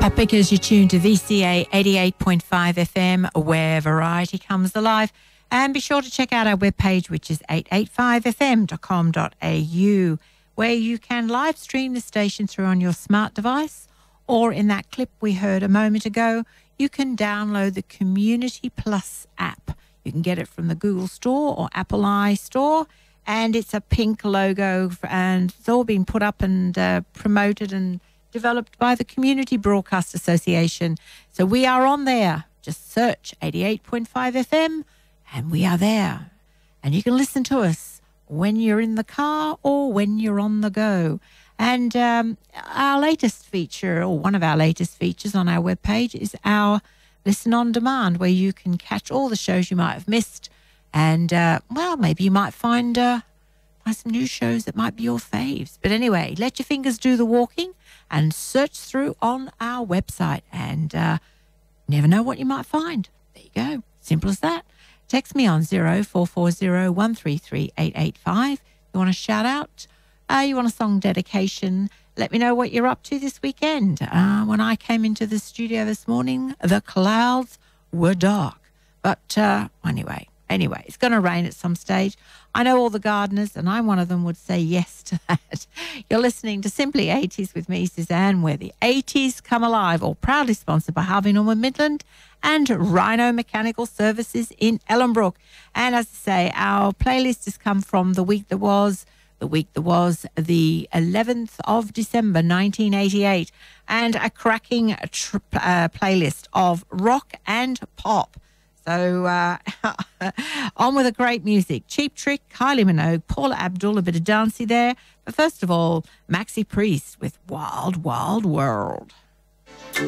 Because you're tuned to VCA 88.5 FM, where variety comes alive. And be sure to check out our webpage, which is 885fm.com.au, where you can live stream the station through on your smart device, or in that clip we heard a moment ago, you can download the Community Plus app. You can get it from the Google Store or Apple iStore, and it's a pink logo, and it's all been put up and promoted and developed by the Community Broadcast Association. So we are on there. Just search 88.5 FM and we are there. And you can listen to us when you're in the car or when you're on the go. And our latest feature, or one of our latest features on our webpage, is our Listen on Demand, where you can catch all the shows you might have missed. And, well, maybe you might find some new shows that might be your faves. But anyway, let your fingers do the walking and search through on our website, and never know what you might find. There you go. Simple as that. Text me on 0440 133 885. You want a shout out? You want a song dedication? Let me know what you're up to this weekend. When I came into the studio this morning, the clouds were dark. But anyway, it's going to rain at some stage. I know all the gardeners, and I'm one of them, would say yes to that. You're listening to Simply 80s with me, Suzanne, where the 80s come alive, all proudly sponsored by Harvey Norman Midland and Rhino Mechanical Services in Ellenbrook. And as I say, our playlist has come from the week that was the 11th of December, 1988, and a cracking playlist of rock and pop. So on with the great music. Cheap Trick, Kylie Minogue, Paula Abdul, a bit of dancey there. But first of all, Maxi Priest with Wild Wild World.